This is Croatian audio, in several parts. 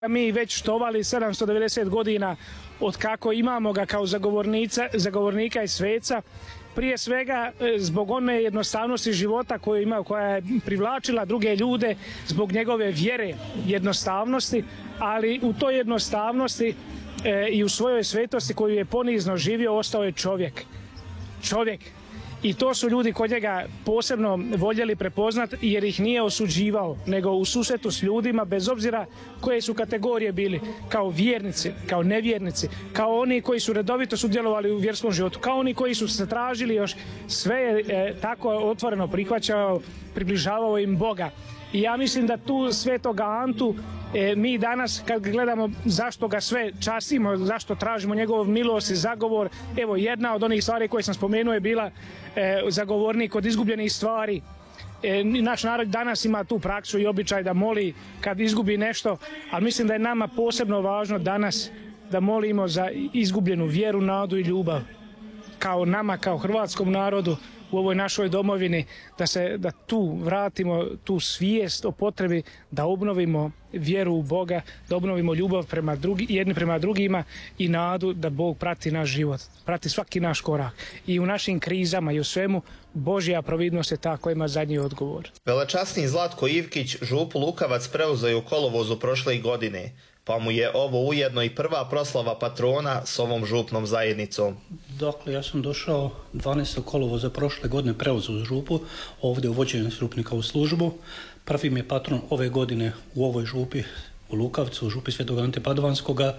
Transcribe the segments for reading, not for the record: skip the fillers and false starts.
Mi već štovali 790 godina od kako imamo ga kao zagovornika i sveca, prije svega zbog one jednostavnosti života koju ima, koja je privlačila druge ljude, zbog njegove vjere, jednostavnosti, ali u toj jednostavnosti i u svojoj svetosti koju je ponizno živio ostao je čovjek. I to su ljudi kod njega posebno voljeli prepoznati jer ih nije osuđivao, nego u susretu s ljudima, bez obzira koje su kategorije bili, kao vjernici, kao nevjernici, kao oni koji su redovito sudjelovali u vjerskom životu, kao oni koji su se tražili još, sve je tako otvoreno prihvaćao, približavao im Boga. I ja mislim da tu Svetoga Antu mi danas kad gledamo zašto ga sve častimo, zašto tražimo njegovu milost i zagovor, evo jedna od onih stvari koje sam spomenuo je bila zagovornik od izgubljenih stvari. Naš narod danas ima tu praksu i običaj da moli kad izgubi nešto, ali mislim da je nama posebno važno danas da molimo za izgubljenu vjeru, nadu i ljubav. Kao nama, kao hrvatskom narodu u ovoj našoj domovini, da tu vratimo tu svijest o potrebi da obnovimo vjeru u Boga, da obnovimo ljubav jedni prema drugima i nadu da Bog prati naš život, prati svaki naš korak. I u našim krizama i u svemu Božja providnost je ta koja ima zadnji odgovor. Velečasni Zlatko Ivkić župu Lukavac preuzeo je u kolovozu prošle godine, pa mu je ovo ujedno i prva proslava patrona s ovom župnom zajednicom. Dakle, ja sam došao 12. kolovoza prošle godine, preuzeo župu, ovdje uvođenje župnika u službu. Prvi mi je patron ove godine u ovoj župi, u Lukavcu, u župi Svetog Ante Padovanskoga.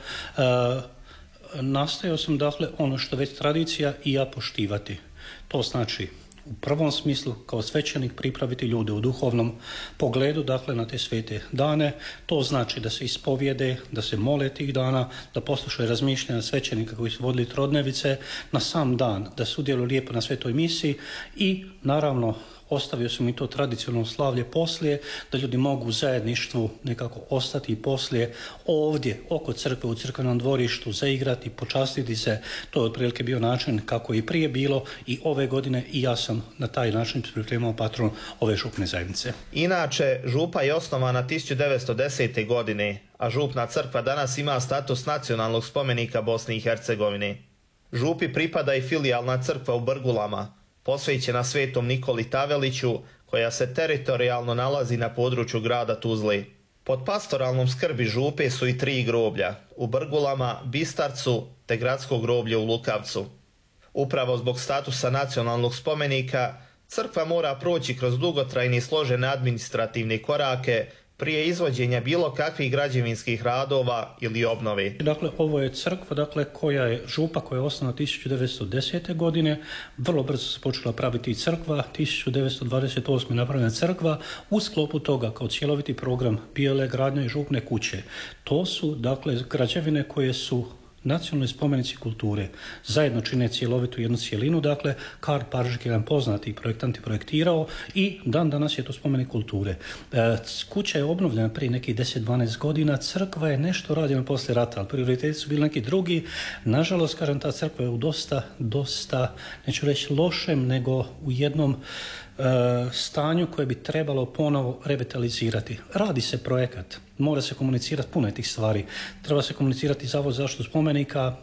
Nastojao sam, dakle, ono što već tradicija i ja poštivati. To znači u prvom smislu kao svećenik pripraviti ljude u duhovnom pogledu, dakle na te svete dane. To znači da se ispovijede, da se mole tih dana, da poslušaju razmišljanja svećenika koji su vodili trodnevice na sam dan, da sudjeluju lijepo na svetoj misiji i naravno ostavio sam i to tradicionalno slavlje poslije, da ljudi mogu u zajedništvu nekako ostati i poslije ovdje oko crkve, u crkvenom dvorištu, zaigrati, počastiti se. To je otprilike bio način kako je i prije bilo i ove godine i ja sam na taj način pripremao patron ove župne zajednice. Inače, župa je osnovana 1910. godine, a župna crkva danas ima status nacionalnog spomenika Bosne i Hercegovine. Župi pripada i filijalna crkva u Brgulama, posvećena Svetom Nikoli Taveliću, koja se teritorijalno nalazi na području grada Tuzle. Pod pastoralnom skrbi župe su i 3 groblja, u Brgulama, Bistarcu te gradsko groblje u Lukavcu. Upravo zbog statusa nacionalnog spomenika, crkva mora proći kroz dugotrajne i složene administrativne korake prije izvođenja bilo kakvih građevinskih radova ili obnove. Dakle, ovo je crkva, dakle, koja je župa koja je osnovana 1910. godine. Vrlo brzo se počela praviti i crkva. 1928. napravljena crkva. U sklopu toga kao cjeloviti program bijele gradnje i župne kuće. To su, dakle, građevine koje su nacionalni spomenici kulture. Zajedno čine cjelovitu jednu cjelinu, dakle, Karl Paržik, jedan poznati projektant, je projektirao i dan danas je to spomenik kulture. Kuća je obnovljena prije nekih 10-12 godina, crkva je nešto rađena poslije rata, ali prioriteti su bili neki drugi. Nažalost, kažem, ta crkva je u dosta, neću reći lošem, nego u jednom stanju koje bi trebalo ponovo revitalizirati. Radi se projekat, mora se komunicirati puno tih stvari. Treba se komunicirati Zavod za zaštitu spomenika,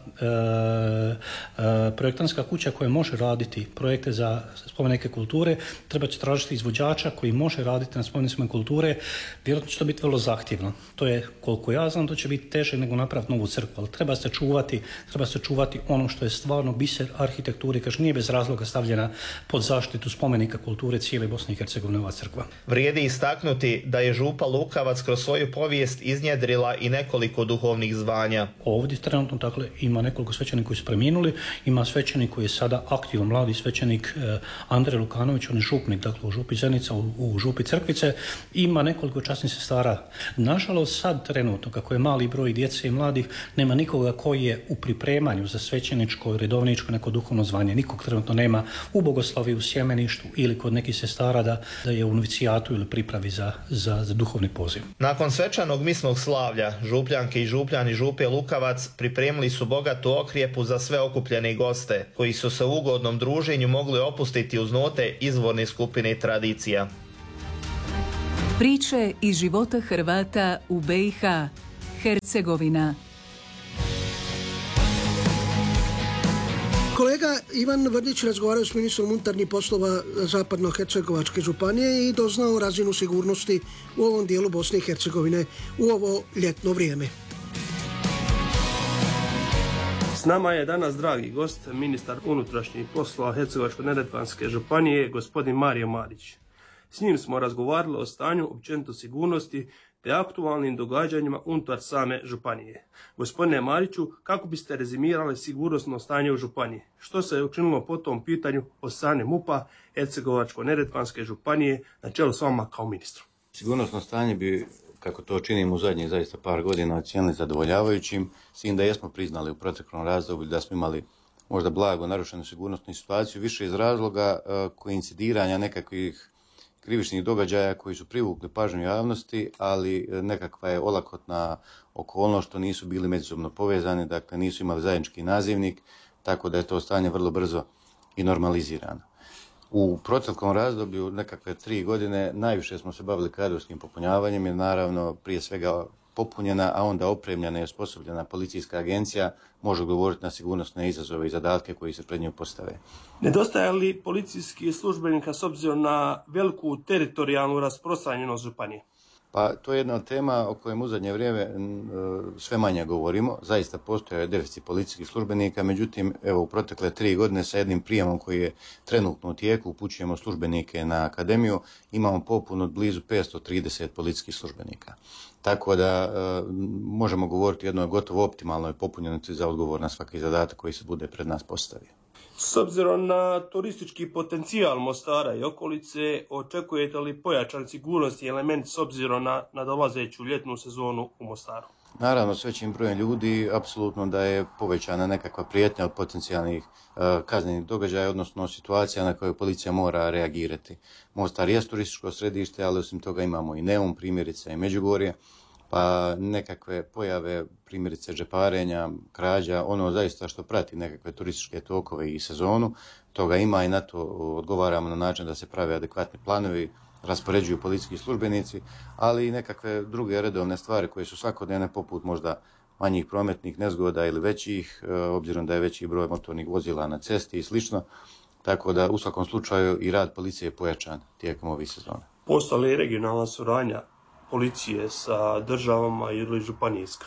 projektantska kuća koja može raditi projekte za spomenike kulture, treba će tražiti izvođača koji može raditi na spomenicima kulture. Vjerojatno će to biti vrlo zahtjevno. To je, koliko ja znam, to će biti teže nego napraviti novu crkvu, ali treba se čuvati ono što je stvarno biser arhitekture, kaže, nije bez razloga stavljena pod zaštitu spomenika kulture cijele Bosne i Hercegovine ova crkva. Vrijedi istaknuti da je župa Lukavac kroz svoju povijest iznjedrila i nekoliko duhovnih zvanja. Ovdje trenutno, dakle, ima nekoliko svećenika koji su preminuli, ima svećenik koji je sada aktivan, mladi svećenik Andrej Lukanović, on je župnik, dakle, u župi Zenica, u župi Crkvice, ima nekoliko časnih sestara. Nažalost, sad trenutno, kako je mali broj djece i mladih, nema nikoga koji je u pripremanju za svećeničko, redovničko, neko duhovno zvanje. Nikog trenutno nema u bogoslovi, u sjemeništu ili kod nekih sestara da je u novicijatu ili pripravi za duhovni poziv. Nakon svečanog misnog slavlja, župljanke i župljani župe Lukavac pripremili su bogatu okrijepu za sve okupljene goste, koji su se u ugodnom druženju mogli opustiti uz note izvorne skupine tradicija. Priče iz života Hrvata u BiH. Hercegovina. Kolega Ivan Vrdić razgovarao s ministrom unutarnjih poslova Zapadno-Hercegovačke županije i doznao razinu sigurnosti u ovom dijelu Bosne i Hercegovine u ovo ljetno vrijeme. S nama je danas dragi gost, ministar unutrašnjih poslova Hercegovačko-neretvanske županije, gospodin Mario Marić. S njim smo razgovarali o stanju općenito sigurnosti te aktualnim događanjima unutar same županije. Gospodine Mariću, kako biste rezimirali sigurnosno stanje u županiji? Što se je učinilo po tom pitanju od strane MUP-a Hercegovačko-neretvanske županije na čelu s vama kao ministru? Sigurnosno stanje bi, kako to činimo u zadnjih zaista par godina, ocijenili zadovoljavajućim, s tim da jesmo priznali u proteklom razdoblju da smo imali možda blago narušenu sigurnosnu situaciju, više iz razloga koincidiranja nekakvih krivičnih događaja koji su privukli pažnju javnosti, ali nekakva je olakotna okolnost što nisu bili međusobno povezani, dakle nisu imali zajednički nazivnik, tako da je to stanje vrlo brzo i normalizirano. U proteklom razdoblju, nekakve 3 godine, najviše smo se bavili kadrovskim popunjavanjem, jer naravno prije svega popunjena, a onda opremljena i osposobljena policijska agencija može govoriti na sigurnosne izazove i zadatke koji se pred nju postave. Nedostaje li policijskih službenika s obzirom na veliku teritorijalnu rasprostranjenost županije? Pa to je jedna od tema o kojem u zadnje vrijeme sve manje govorimo. Zaista postoje deficit policijskih službenika, međutim evo u protekle 3 godine sa jednim prijemom koji je trenutno u tijeku, upućujemo službenike na akademiju, imamo popun od blizu 530 policijskih službenika. Tako da možemo govoriti o jednoj gotovo optimalnoj popunjenosti za odgovor na svaki zadatak koji se bude pred nas postavio. S obzirom na turistički potencijal Mostara i okolice, očekujete li pojačan sigurnosni element s obzirom na dolazeću ljetnu sezonu u Mostaru? Naravno, s većim brojem ljudi, apsolutno da je povećana nekakva prijetnja od potencijalnih kaznenih događaja, odnosno situacija na koju policija mora reagirati. Mostar je turističko središte, ali osim toga imamo i Neum, primjerice i Međugorje, pa nekakve pojave, primjerice džeparenja, krađa, ono zaista što prati nekakve turističke tokove i sezonu, toga ima i na to odgovaramo na način da se prave adekvatni planovi, raspoređuju policijski službenici, ali i nekakve druge redovne stvari koje su svakodnevne, poput možda manjih prometnih nezgoda ili većih, obzirom da je veći broj motornih vozila na cesti i slično, tako da u svakom slučaju i rad policije je pojačan tijekom ovih sezona. Postoji li regionalna suradnja policije sa državama ili županijska?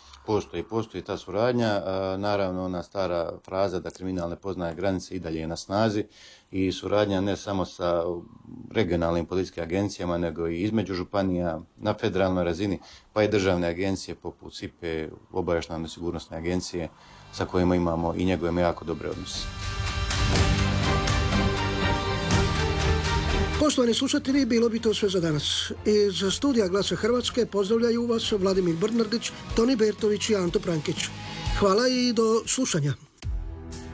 Postoji ta suradnja, naravno ona stara fraza da kriminal ne poznaje granice i dalje je na snazi i suradnja ne samo sa regionalnim policijskim agencijama, nego i između županija na federalnoj razini, pa i državne agencije poput SIPE, obavještajno sigurnosne agencije sa kojima imamo i njegujemo jako dobre odnose. Poštovani slušatelji, bilo bi to sve za danas. Iz studija Glasa Hrvatske pozdravljaju vas Vladimir Brnardić, Toni Bertović i Anto Prankić. Hvala i do slušanja.